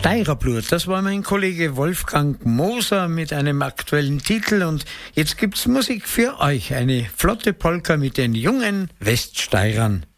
Steirerblut, das war mein Kollege Wolfgang Moser mit einem aktuellen Titel und jetzt gibt's Musik für euch, eine flotte Polka mit den jungen Weststeirern.